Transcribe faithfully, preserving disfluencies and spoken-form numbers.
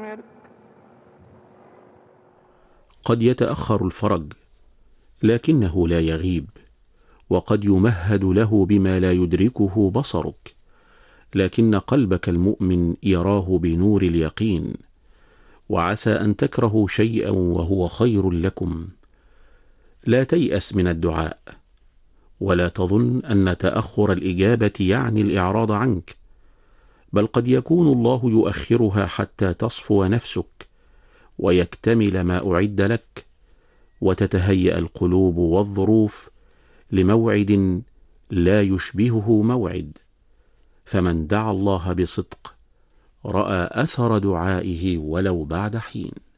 غيرك. قد يتأخر الفرج لكنه لا يغيب، وقد يمهد له بما لا يدركه بصرك، لكن قلبك المؤمن يراه بنور اليقين. وعسى أن تكرهوا شيئا وهو خير لكم. لا تيأس من الدعاء، ولا تظن أن تأخر الإجابة يعني الإعراض عنك، بل قد يكون الله يؤخرها حتى تصفو نفسك ويكتمل ما أعد لك، وتتهيأ القلوب والظروف لموعد لا يشبهه موعد. فمن دعا الله بصدق رأى أثر دعائه ولو بعد حين.